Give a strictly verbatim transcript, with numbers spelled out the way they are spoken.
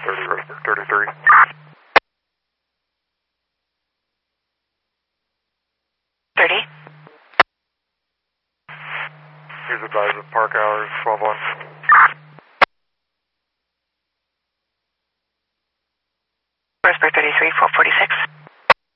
thirty, thirty-three. thirty. Please advise of park hours, twelve one. Roseburg thirty-three, four forty-six.